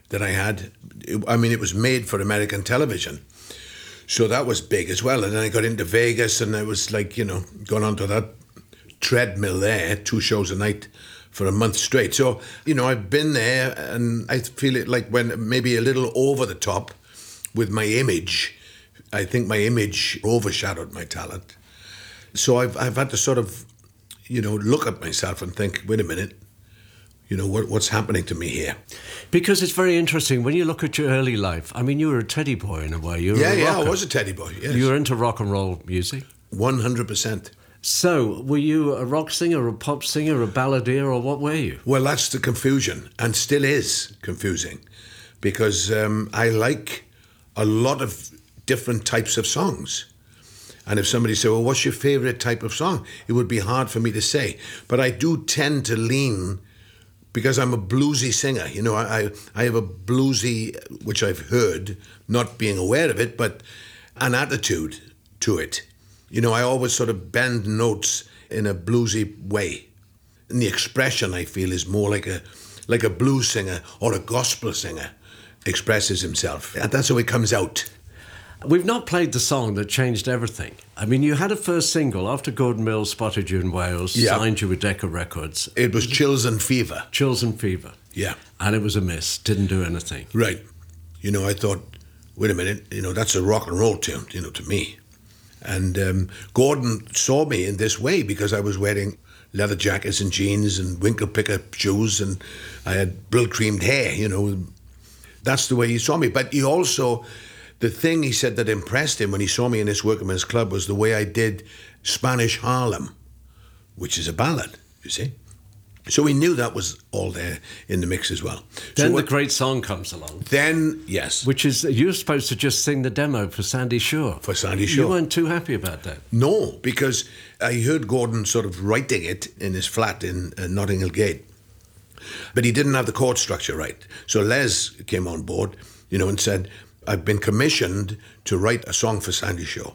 that I had. I mean, it was made for American television. So that was big as well. And then I got into Vegas, and I was like, going on to that treadmill there, 2 shows a night for a month straight. So, I've been there, and I feel it like when maybe a little over the top with my image. I think my image overshadowed my talent. So I've had to sort of, look at myself and think, wait a minute, what's happening to me here? Because it's very interesting when you look at your early life. I mean, you were a teddy boy in a way. You were a rocker. I was a teddy boy, yes. You were into rock and roll music? 100%. So, were you a rock singer, a pop singer, a balladeer, or what were you? Well, that's the confusion, and still is confusing, because I like a lot of different types of songs. And if somebody said, well, what's your favourite type of song? It would be hard for me to say. But I do tend to lean, because I'm a bluesy singer. I have a bluesy, which I've heard, not being aware of it, but an attitude to it. I always sort of bend notes in a bluesy way. And the expression, I feel, is more like a blues singer or a gospel singer expresses himself. And that's how it comes out. We've not played the song that changed everything. I mean, you had a first single after Gordon Mills spotted you in Wales, signed you with Decca Records. It was Chills and Fever. Chills and Fever. Yeah. And it was a miss, didn't do anything. Right. I thought, wait a minute, that's a rock and roll tune, to me. And Gordon saw me in this way because I was wearing leather jackets and jeans and winkle picker shoes, and I had brill-creamed hair, That's the way he saw me. But he also... The thing he said that impressed him when he saw me in this Workman's Club was the way I did Spanish Harlem, which is a ballad, you see. So he knew that was all there in the mix as well. Then the great song comes along. Then, yes. Which is, you're supposed to just sing the demo for Sandy Shaw. For Sandy Shaw. You weren't too happy about that. No, because I heard Gordon sort of writing it in his flat in Notting Hill Gate. But he didn't have the chord structure right. So Les came on board, and said... I've been commissioned to write a song for Sandy Shaw.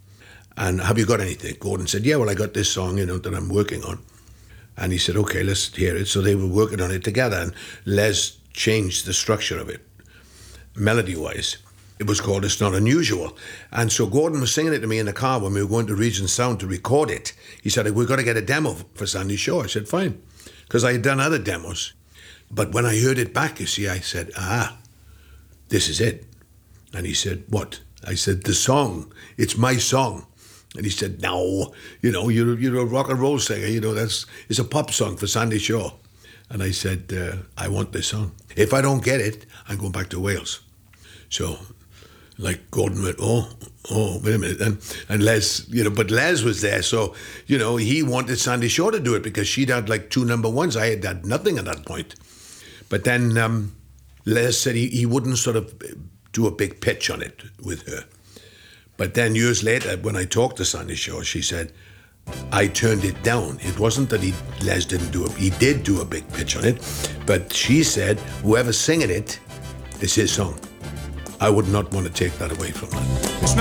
And have you got anything? Gordon said, yeah, well, I got this song, that I'm working on. And he said, okay, let's hear it. So they were working on it together, and Les changed the structure of it, melody-wise. It was called It's Not Unusual. And so Gordon was singing it to me in the car when we were going to Regent Sound to record it. He said, we've got to get a demo for Sandy Shaw. I said, fine, because I had done other demos. But when I heard it back, you see, I said, this is it. And he said, what? I said, the song. It's my song. And he said, no, you're a rock and roll singer. It's a pop song for Sandy Shaw. And I said, I want this song. If I don't get it, I'm going back to Wales. So, Gordon went, oh, wait a minute. And Les, but Les was there. So, he wanted Sandy Shaw to do it because she'd had 2 number ones. I had had nothing at that point. But then Les said he wouldn't sort of... do a big pitch on it with her. But then years later, when I talked to Sandy Shaw, she said, I turned it down. It wasn't that Les didn't do it. He did do a big pitch on it, but she said, whoever's singing it is his song. I would not want to take that away from her.